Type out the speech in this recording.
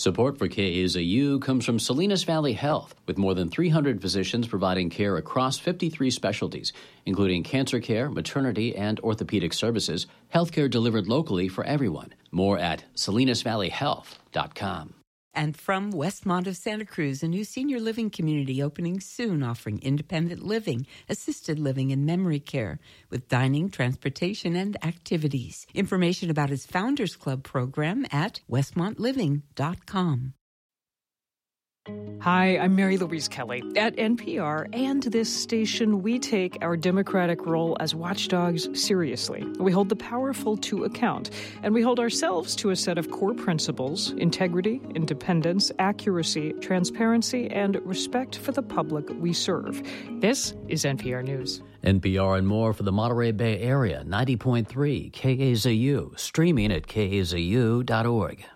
Support for KAZU comes from Salinas Valley Health, with more than 300 physicians providing care across 53 specialties, including cancer care, maternity, and orthopedic services, healthcare delivered locally for everyone. More at salinasvalleyhealth.com. And from Westmont of Santa Cruz, a new senior living community opening soon, offering independent living, assisted living, and memory care with dining, transportation, and activities. Information about its Founders Club program at westmontliving.com. Hi, I'm Mary Louise Kelly. At NPR and this station, we take our democratic role as watchdogs seriously. We hold the powerful to account, and we hold ourselves to a set of core principles: integrity, independence, accuracy, transparency, and respect for the public we serve. This is NPR News. NPR and more for the Monterey Bay Area, 90.3 KAZU, streaming at kazu.org.